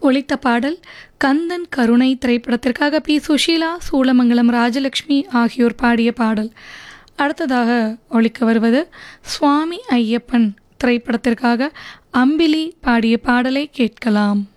ஒலித்த பாடல் கந்தன் கருணை திரைப்படத்திற்காக பி சுஷீலா, சூளமங்கலம் ராஜலட்சுமி ஆகியோர் பாடிய பாடல். அடுத்ததாக ஒலிக்க வருவது சுவாமி ஐயப்பன் திரைப்படத்திற்காக அம்பிலி பாடிய பாடலை கேட்கலாம்.